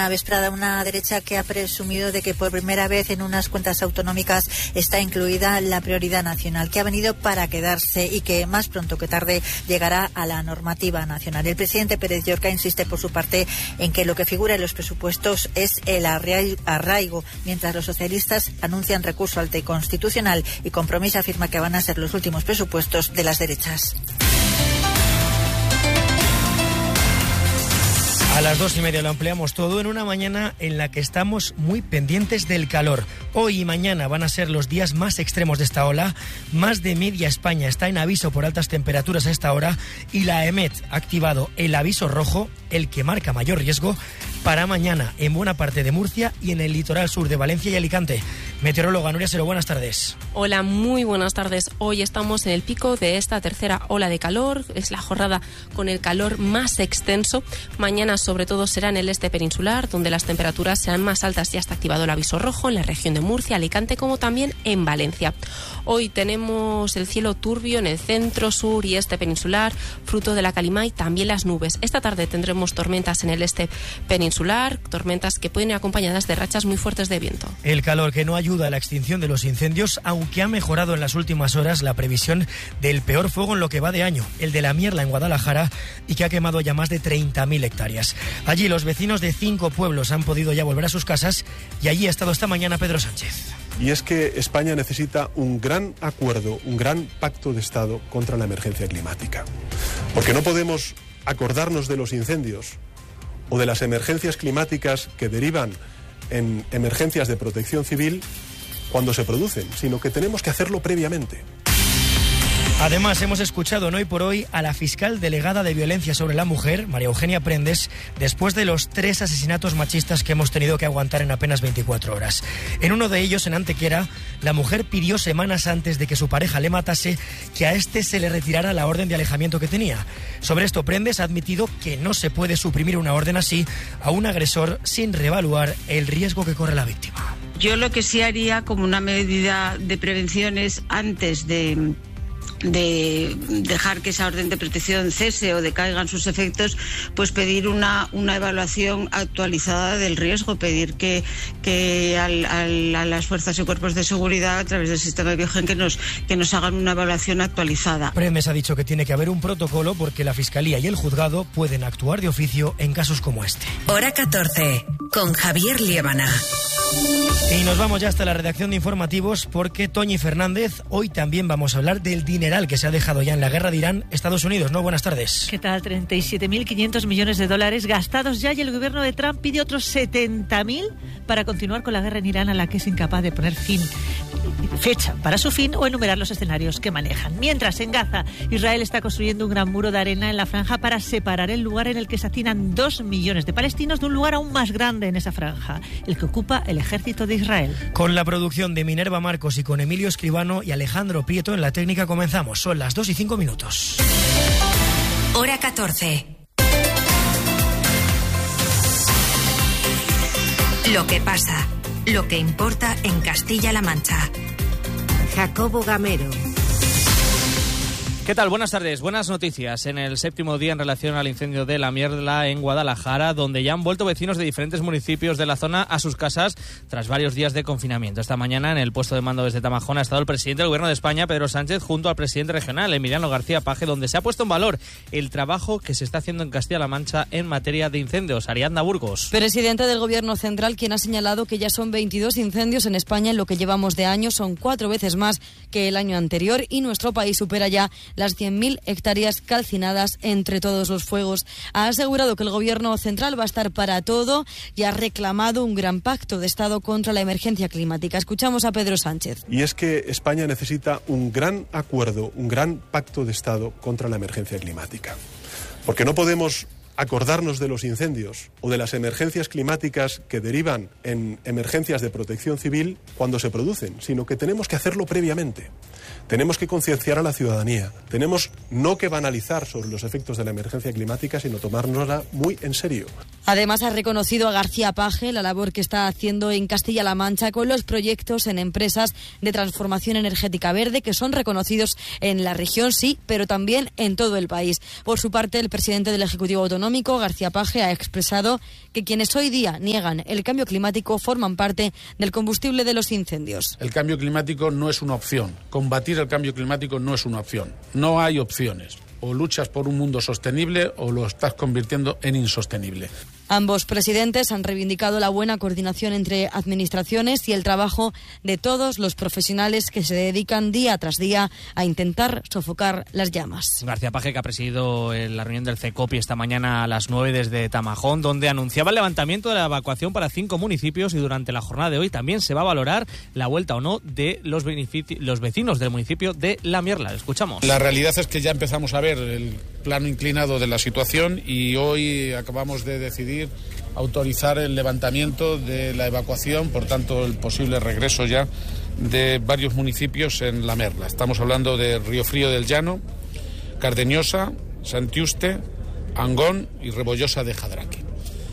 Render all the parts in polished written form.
Una vesprada, una derecha que ha presumido de que por primera vez en unas cuentas autonómicas está incluida la prioridad nacional, que ha venido para quedarse y que más pronto que tarde llegará a la normativa nacional. El presidente Pérez Llorca insiste por su parte en que lo que figura en los presupuestos es el arraigo, mientras los socialistas anuncian recurso al Constitucional y Compromís afirma que van a ser los últimos presupuestos de las derechas. A las 2:30 lo ampliamos todo en una mañana en la que estamos muy pendientes del calor. Hoy y mañana van a ser los días más extremos de esta ola. Más de media España está en aviso por altas temperaturas a esta hora y la EMET ha activado el aviso rojo, el que marca mayor riesgo, para mañana en buena parte de Murcia y en el litoral sur de Valencia y Alicante. Meteoróloga Nuria Sero, buenas tardes. Hola, muy buenas tardes. Hoy estamos en el pico de esta tercera ola de calor. Es la jornada con el calor más extenso. Mañana sobre todo será en el este peninsular, donde las temperaturas serán más altas. Ya está activado el aviso rojo en la región de Murcia, Alicante, como también en Valencia. Hoy tenemos el cielo turbio en el centro, sur y este peninsular, fruto de la calima y también las nubes. Esta tarde tendremos tormentas en el este peninsular, tormentas que pueden ir acompañadas de rachas muy fuertes de viento. El calor que no ayuda a la extinción de los incendios, aunque ha mejorado en las últimas horas la previsión del peor fuego en lo que va de año, el de la Mierla en Guadalajara, y que ha quemado ya más de 30.000 hectáreas. Allí los vecinos de 5 pueblos han podido ya volver a sus casas y allí ha estado esta mañana Pedro Sánchez. Y es que España necesita un gran acuerdo, un gran pacto de Estado contra la emergencia climática. Porque no podemos acordarnos de los incendios o de las emergencias climáticas que derivan en emergencias de protección civil cuando se producen, sino que tenemos que hacerlo previamente. Además, hemos escuchado en Hoy por Hoy a la fiscal delegada de Violencia sobre la Mujer, María Eugenia Prendes, después de los 3 asesinatos machistas que hemos tenido que aguantar en apenas 24 horas. En uno de ellos, en Antequera, la mujer pidió semanas antes de que su pareja le matase que a este se le retirara la orden de alejamiento que tenía. Sobre esto, Prendes ha admitido que no se puede suprimir una orden así a un agresor sin reevaluar el riesgo que corre la víctima. Yo lo que sí haría como una medida de prevención es antes de dejar que esa orden de protección cese o decaigan sus efectos, pues pedir una evaluación actualizada del riesgo, pedir que a las fuerzas y cuerpos de seguridad a través del sistema Biogen que nos hagan una evaluación actualizada. Prendes ha dicho que tiene que haber un protocolo porque la Fiscalía y el Juzgado pueden actuar de oficio en casos como este. Hora 14, con Javier Liébana. Y nos vamos ya hasta la redacción de informativos porque Toñi Fernández, hoy también vamos a hablar del dineral que se ha dejado ya en la guerra de Irán, Estados Unidos, ¿no? Buenas tardes. ¿Qué tal? 37.500 millones de dólares gastados ya y el gobierno de Trump pide otros 70.000 para continuar con la guerra en Irán a la que es incapaz de poner fecha para su fin o enumerar los escenarios que manejan. Mientras, en Gaza, Israel está construyendo un gran muro de arena en la franja para separar el lugar en el que se hacinan 2 millones de palestinos de un lugar aún más grande en esa franja, el que ocupa el ejército de Israel. Con la producción de Minerva Marcos y con Emilio Escribano y Alejandro Prieto en la técnica comenzamos. Son las 2:05. Hora 14. Lo que pasa, lo que importa en Castilla-La Mancha. Jacobo Gamero. ¿Qué tal? Buenas tardes. Buenas noticias. En el 7º día en relación al incendio de la Mierla en Guadalajara, donde ya han vuelto vecinos de diferentes municipios de la zona a sus casas tras varios días de confinamiento. Esta mañana en el puesto de mando desde Tamajón ha estado el presidente del Gobierno de España, Pedro Sánchez, junto al presidente regional, Emiliano García Paje, donde se ha puesto en valor el trabajo que se está haciendo en Castilla-La Mancha en materia de incendios. Ariadna Burgos. Presidente del Gobierno central, quien ha señalado que ya son 22 incendios en España en lo que llevamos de año, son 4 veces más que el año anterior y nuestro país supera ya las 100.000 hectáreas calcinadas entre todos los fuegos. Ha asegurado que el Gobierno central va a estar para todo y ha reclamado un gran pacto de Estado contra la emergencia climática. Escuchamos a Pedro Sánchez. Y es que España necesita un gran acuerdo, un gran pacto de Estado contra la emergencia climática. Porque no podemos acordarnos de los incendios o de las emergencias climáticas que derivan en emergencias de protección civil cuando se producen, sino que tenemos que hacerlo previamente. Tenemos que concienciar a la ciudadanía. Tenemos no que banalizar sobre los efectos de la emergencia climática, sino tomárnosla muy en serio. Además, ha reconocido a García Paje la labor que está haciendo en Castilla-La Mancha con los proyectos en empresas de transformación energética verde, que son reconocidos en la región, sí, pero también en todo el país. Por su parte, el presidente del Ejecutivo Autonómico, Autonómico, García Page, ha expresado que quienes hoy día niegan el cambio climático forman parte del combustible de los incendios. El cambio climático no es una opción. Combatir el cambio climático no es una opción. No hay opciones. O luchas por un mundo sostenible o lo estás convirtiendo en insostenible. Ambos presidentes han reivindicado la buena coordinación entre administraciones y el trabajo de todos los profesionales que se dedican día tras día a intentar sofocar las llamas. García Page, que ha presidido la reunión del CECOPI esta mañana a las 9 desde Tamajón, donde anunciaba el levantamiento de la evacuación para 5 municipios, y durante la jornada de hoy también se va a valorar la vuelta o no de los vecinos del municipio de La Mierla. Escuchamos. La realidad es que ya empezamos a ver el plano inclinado de la situación y hoy acabamos de decidir autorizar el levantamiento de la evacuación, por tanto el posible regreso ya de varios municipios en La Merla. Estamos hablando de Riofrío del Llano, Cardeñosa, Santiuste, Angón y Rebollosa de Jadraque.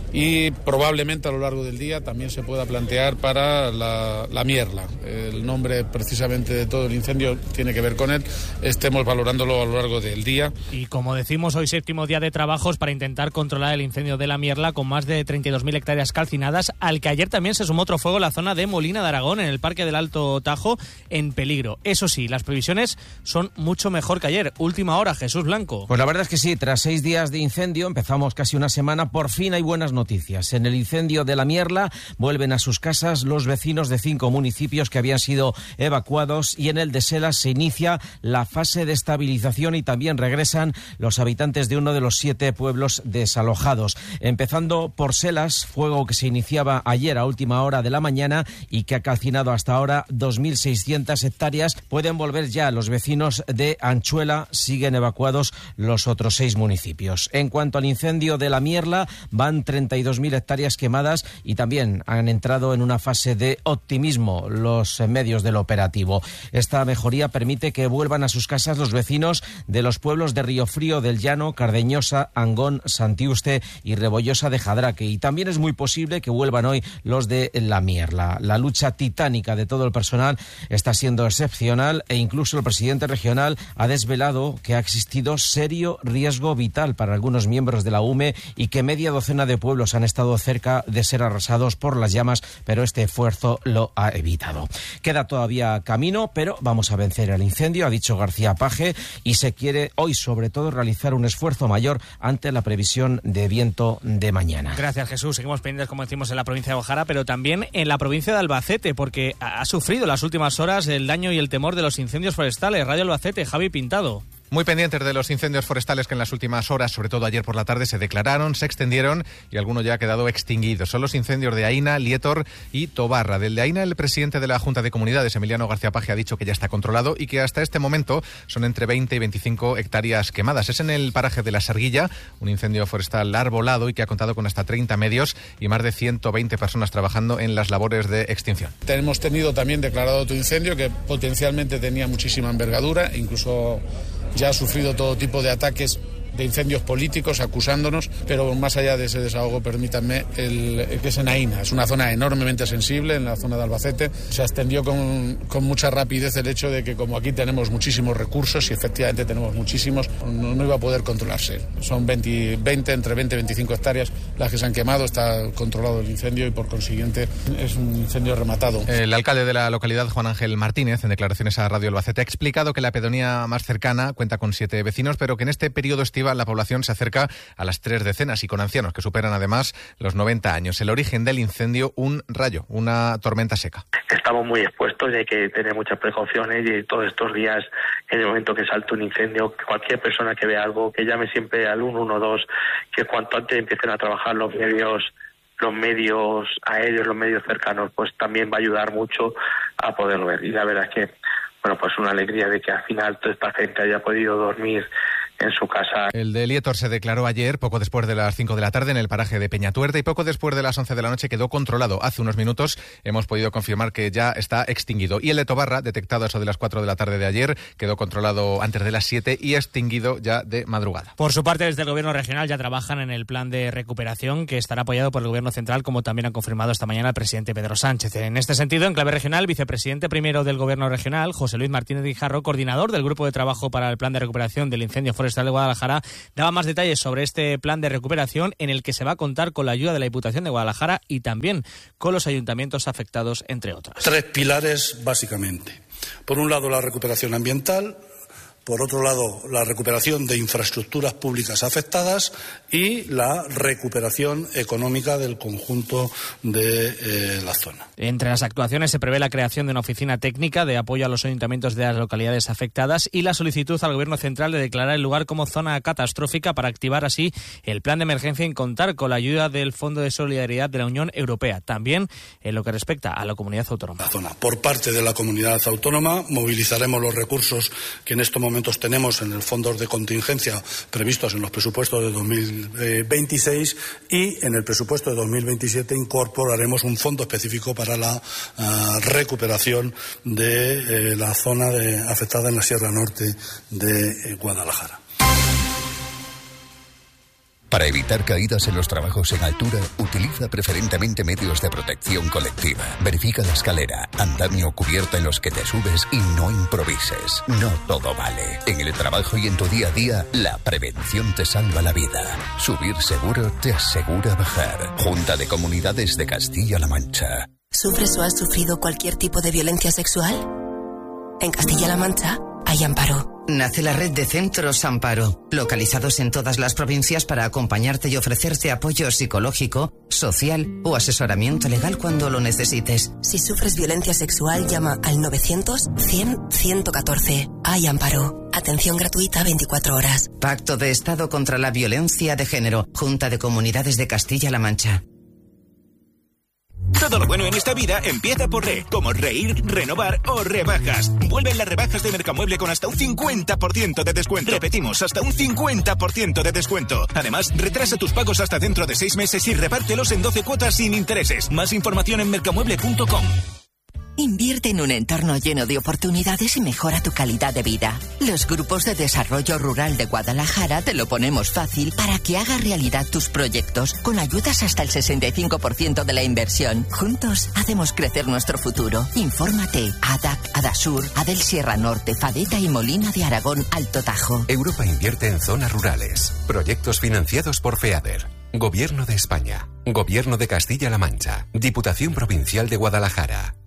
Y probablemente a lo largo del día también se pueda plantear para la Mierla. El nombre precisamente de todo el incendio tiene que ver con él. Estemos valorándolo a lo largo del día. Y como decimos, hoy 7º día de trabajos para intentar controlar el incendio de la Mierla, con más de 32.000 hectáreas calcinadas, al que ayer también se sumó otro fuego en la zona de Molina de Aragón, en el Parque del Alto Tajo, en peligro. Eso sí, las previsiones son mucho mejor que ayer. Última hora, Jesús Blanco. Pues la verdad es que sí, tras 6 días de incendio, empezamos casi una semana, por fin hay buenas noticias. En el incendio de la Mierla vuelven a sus casas los vecinos de 5 municipios que habían sido evacuados, y en el de Selas se inicia la fase de estabilización y también regresan los habitantes de uno de los 7 pueblos desalojados. Empezando por Selas, fuego que se iniciaba ayer a última hora de la mañana y que ha calcinado hasta ahora 2.600 hectáreas. Pueden volver ya los vecinos de Anchuela, siguen evacuados los otros 6 municipios. En cuanto al incendio de la Mierla, van 32.000 hectáreas quemadas y también han entrado en una fase de optimismo los medios del operativo. Esta mejoría permite que vuelvan a sus casas los vecinos de los pueblos de Riofrío del Llano, Cardeñosa, Angón, Santiuste y Rebollosa de Jadraque. Y también es muy posible que vuelvan hoy los de La Mierla. La lucha titánica de todo el personal está siendo excepcional, e incluso el presidente regional ha desvelado que ha existido serio riesgo vital para algunos miembros de la UME y que media docena de pueblos han estado cerca de ser arrasados por las llamas, pero este esfuerzo lo ha evitado. Queda todavía camino, pero vamos a vencer el incendio, ha dicho García Page, y se quiere hoy sobre todo realizar un esfuerzo mayor ante la previsión de viento de mañana. Gracias, Jesús. Seguimos pendientes, como decimos, en la provincia de Ojara, pero también en la provincia de Albacete, porque ha sufrido las últimas horas el daño y el temor de los incendios forestales. Radio Albacete, Javi Pintado. Muy pendientes de los incendios forestales que en las últimas horas, sobre todo ayer por la tarde, se declararon, se extendieron y alguno ya ha quedado extinguido. Son los incendios de Aina, Lietor y Tobarra. Del de Aina, el presidente de la Junta de Comunidades, Emiliano García Page, ha dicho que ya está controlado y que hasta este momento son entre 20 y 25 hectáreas quemadas. Es en el paraje de La Sarguilla, un incendio forestal arbolado y que ha contado con hasta 30 medios y más de 120 personas trabajando en las labores de extinción. Hemos tenido también declarado otro incendio que potencialmente tenía muchísima envergadura, incluso ya ha sufrido todo tipo de ataques de incendios políticos acusándonos, pero más allá de ese desahogo, permítanme, el que es en Aina. Es una zona enormemente sensible, en la zona de Albacete. Se extendió con mucha rapidez el hecho de que, como aquí tenemos muchísimos recursos, y efectivamente tenemos muchísimos, no iba a poder controlarse. Son entre 20 y 25 hectáreas las que se han quemado, está controlado el incendio y por consiguiente es un incendio rematado. El alcalde de la localidad, Juan Ángel Martínez, en declaraciones a Radio Albacete, ha explicado que la pedanía más cercana cuenta con 7 vecinos, pero que en este periodo estival la población se acerca a las 3 decenas y con ancianos que superan además los 90 años. El origen del incendio, un rayo, una tormenta seca. Estamos muy expuestos y hay que tener muchas precauciones, y todos estos días, en el momento que salta un incendio, cualquier persona que vea algo, que llame siempre al 112, que cuanto antes empiecen a trabajar los medios aéreos, los medios cercanos, pues también va a ayudar mucho a poderlo ver. Y la verdad es que, bueno, pues una alegría de que al final toda esta gente haya podido dormir en su casa. El de Lietor se declaró ayer, poco después de las 5 de la tarde, en el paraje de Peñatuerta, y poco después de las 11 de la noche quedó controlado. Hace unos minutos hemos podido confirmar que ya está extinguido. Y el de Tobarra, detectado a eso de las 4 de la tarde de ayer, quedó controlado antes de las 7 y extinguido ya de madrugada. Por su parte, desde el Gobierno regional ya trabajan en el plan de recuperación, que estará apoyado por el Gobierno central, como también ha confirmado esta mañana el presidente Pedro Sánchez. En este sentido, en clave regional, vicepresidente primero del Gobierno regional, José Luis Martínez Guijarro, coordinador del Grupo de Trabajo para el Plan de Recuperación del Incendio Forestal, Forestal de Guadalajara daba más detalles sobre este plan de recuperación en el que se va a contar con la ayuda de la Diputación de Guadalajara y también con los ayuntamientos afectados, entre otros. 3 pilares, básicamente. Por un lado, la recuperación ambiental. Por otro lado, la recuperación de infraestructuras públicas afectadas y la recuperación económica del conjunto de la zona. Entre las actuaciones se prevé la creación de una oficina técnica de apoyo a los ayuntamientos de las localidades afectadas y la solicitud al Gobierno central de declarar el lugar como zona catastrófica para activar así el plan de emergencia y contar con la ayuda del Fondo de Solidaridad de la Unión Europea. También en lo que respecta a la comunidad autónoma. Por parte de la comunidad autónoma movilizaremos los recursos que en estos momentos tenemos en el fondos de contingencia previstos en los presupuestos de 2026 y en el presupuesto de 2027 incorporaremos un fondo específico para la recuperación de la zona afectada en la Sierra Norte de Guadalajara. Para evitar caídas en los trabajos en altura, utiliza preferentemente medios de protección colectiva. Verifica la escalera, andamio o cubierta en los que te subes y no improvises. No todo vale. En el trabajo y en tu día a día, la prevención te salva la vida. Subir seguro te asegura bajar. Junta de Comunidades de Castilla-La Mancha. ¿Sufres o has sufrido cualquier tipo de violencia sexual? En Castilla-La Mancha hay Amparo. Nace la red de centros Amparo, localizados en todas las provincias para acompañarte y ofrecerte apoyo psicológico, social o asesoramiento legal cuando lo necesites. Si sufres violencia sexual, llama al 900-100-114. Hay Amparo. Atención gratuita 24 horas. Pacto de Estado contra la Violencia de Género. Junta de Comunidades de Castilla-La Mancha. Todo lo bueno en esta vida empieza por RE, como reír, renovar o rebajas. Vuelven las rebajas de Mercamueble con hasta un 50% de descuento. Repetimos, hasta un 50% de descuento. Además, retrasa tus pagos hasta dentro de 6 meses y repártelos en 12 cuotas sin intereses. Más información en mercamueble.com. Invierte en un entorno lleno de oportunidades y mejora tu calidad de vida. Los grupos de desarrollo rural de Guadalajara te lo ponemos fácil para que hagas realidad tus proyectos, con ayudas hasta el 65% de la inversión. Juntos hacemos crecer nuestro futuro. Infórmate. ADAC, Adasur, Adel Sierra Norte, Fadeta y Molina de Aragón, Alto Tajo. Europa invierte en zonas rurales. Proyectos financiados por FEADER. Gobierno de España. Gobierno de Castilla-La Mancha. Diputación Provincial de Guadalajara.